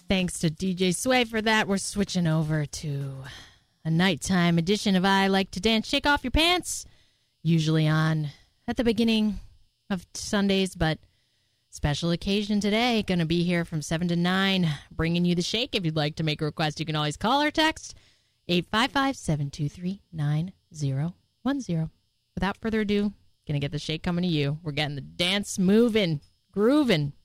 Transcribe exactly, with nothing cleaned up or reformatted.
Thanks to D J Sway for that. We're switching over to a nighttime edition of I Like to Dance. Shake Off Your Pants. Usually on at the beginning of Sundays, but special occasion today. Going to be here from seven to nine, bringing you the shake. If you'd like to make a request, you can always call or text eight five five, seven two three, nine zero one zero. Without further ado, going to get the shake coming to you. We're getting the dance moving, grooving.